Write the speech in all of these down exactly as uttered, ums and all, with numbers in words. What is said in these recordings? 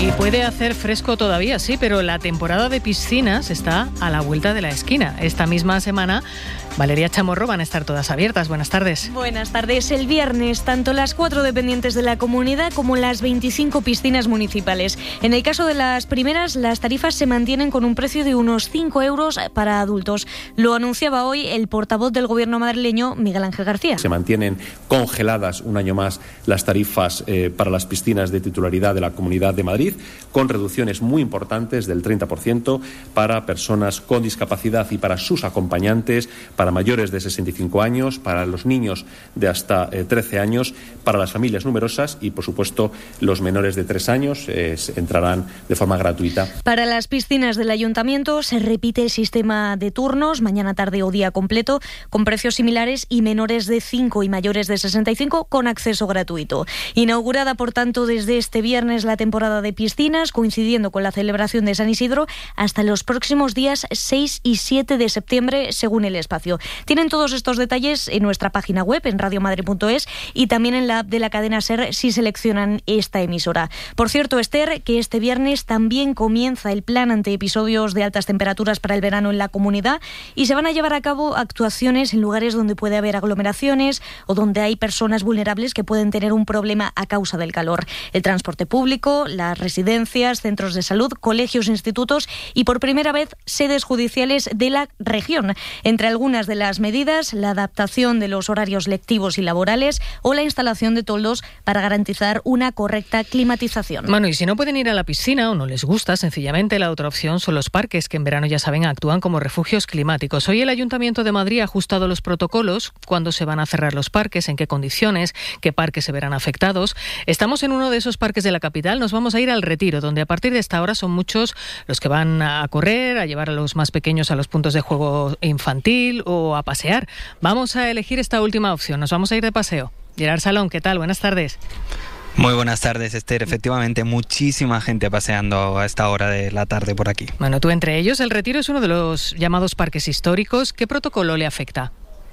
Y puede hacer fresco todavía, sí, pero la temporada de piscinas está a la vuelta de la esquina. Esta misma semana, Valeria Chamorro, van a estar todas abiertas. Buenas tardes. Buenas tardes. El viernes, tanto las cuatro dependientes de la comunidad como las veinticinco piscinas municipales. En el caso de las primeras, las tarifas se mantienen con un precio de unos cinco euros para adultos. Lo anunciaba hoy el portavoz del Gobierno madrileño, Miguel Ángel García. Se mantienen congeladas un año más las tarifas eh, para las piscinas de titularidad de la Comunidad de Madrid, con reducciones muy importantes del treinta por ciento para personas con discapacidad y para sus acompañantes, para mayores de sesenta y cinco años, para los niños de hasta eh, trece años, para las familias numerosas y, por supuesto, los menores de tres años eh, entrarán de forma gratuita. Para las piscinas del Ayuntamiento se repite el sistema de turnos, mañana, tarde o día completo, con precios similares y menores de cinco y mayores de sesenta y cinco con acceso gratuito. Inaugurada, por tanto, desde este viernes la temporada de piscinas, coincidiendo con la celebración de San Isidro, hasta los próximos días seis y siete de septiembre, según el espacio. Tienen todos estos detalles en nuestra página web, en radiomadrid punto es, y también en la app de la cadena SER si seleccionan esta emisora. Por cierto, Esther, que este viernes también comienza el plan ante episodios de altas temperaturas para el verano en la comunidad y se van a llevar a cabo actuaciones en lugares donde puede haber aglomeraciones o donde hay personas vulnerables que pueden tener un problema a causa del calor. El transporte público, las residencias, centros de salud, colegios, institutos y por primera vez sedes judiciales de la región. Entre algunas de las medidas, la adaptación de los horarios lectivos y laborales o la instalación de toldos para garantizar una correcta climatización. Bueno, y si no pueden ir a la piscina o no les gusta, sencillamente la otra opción son los parques, que en verano, ya saben, actúan como refugios climáticos. Hoy el Ayuntamiento de Madrid ha ajustado los protocolos, cuándo se van a cerrar los parques, en qué condiciones, qué parques se verán afectados. Estamos en uno de esos parques de la capital, nos vamos a ir al Retiro, donde a partir de esta hora son muchos los que van a correr, a llevar a los más pequeños a los puntos de juego infantil o a pasear. Vamos a elegir esta última opción, nos vamos a ir de paseo. Gerard Salón, ¿qué tal? Buenas tardes. Muy buenas tardes, Esther. Efectivamente, muchísima gente paseando a esta hora de la tarde por aquí. Bueno, tú entre ellos. El Retiro es uno de los llamados parques históricos. ¿Qué protocolo le afecta?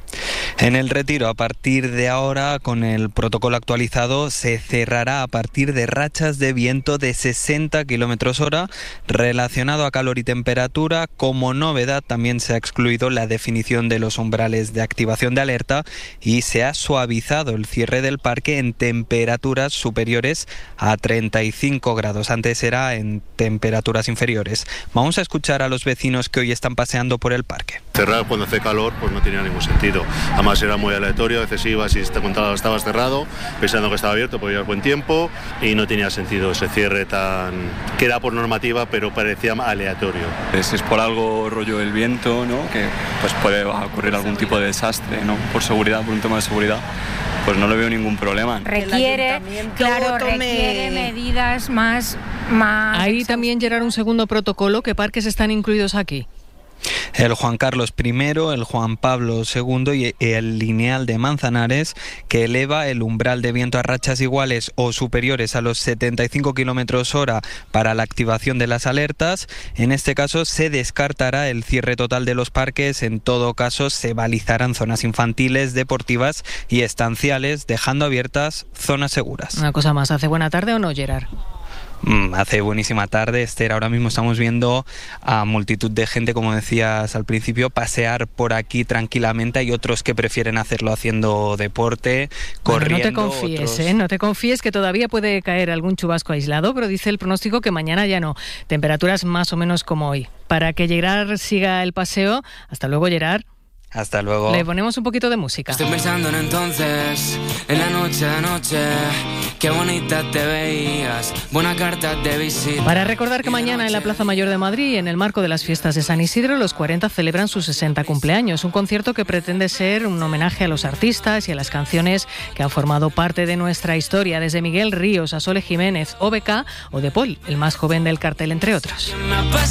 En el Retiro, a partir de ahora, con el protocolo actualizado, se cerrará a partir de rachas de viento de sesenta kilómetros hora relacionado a calor y temperatura. Como novedad, también se ha excluido la definición de los umbrales de activación de alerta y se ha suavizado el cierre del parque en temperaturas superiores a treinta y cinco grados. Antes era en temperaturas inferiores. Vamos a escuchar a los vecinos que hoy están paseando por el parque. Cerrar cuando hace calor pues no tenía ningún sentido. Además era muy aleatorio, a veces ibas y estabas cerrado, pensando que estaba abierto porque había buen tiempo y no tenía sentido ese cierre tan... que era por normativa pero parecía aleatorio. Si es por algo rollo del viento, ¿no? Que pues puede ocurrir algún tipo de desastre, ¿no? Por seguridad, por un tema de seguridad, pues no le veo ningún problema. Requiere, claro, tome... requiere medidas más... más... Ahí también, Gerard, un segundo protocolo. ¿Qué parques están incluidos aquí? El Juan Carlos primero, el Juan Pablo segundo y el Lineal de Manzanares, que eleva el umbral de viento a rachas iguales o superiores a los setenta y cinco kilómetros hora para la activación de las alertas. En este caso se descartará el cierre total de los parques. En todo caso se balizarán zonas infantiles, deportivas y estanciales, dejando abiertas zonas seguras. Una cosa más, ¿hace buena tarde o no, Gerard? Mm, hace buenísima tarde, Esther. Ahora mismo estamos viendo a multitud de gente, como decías al principio, pasear por aquí tranquilamente. Hay otros que prefieren hacerlo haciendo deporte, corriendo. Bueno, no te confíes, otros... ¿eh? No te confíes, que todavía puede caer algún chubasco aislado, pero dice el pronóstico que mañana ya no. Temperaturas más o menos como hoy. Para que Gerard siga el paseo. Hasta luego, Gerard. Hasta luego. Le ponemos un poquito de música. Estoy pensando en entonces, en la noche de noche, qué bonita te veías, buena carta de visita. Para recordar que mañana en la Plaza Mayor de Madrid, en el marco de las fiestas de San Isidro, los cuarenta celebran su sesenta cumpleaños. Un concierto que pretende ser un homenaje a los artistas y a las canciones que han formado parte de nuestra historia, desde Miguel Ríos a Sole Jiménez, O B K o De Paul, el más joven del cartel, entre otros.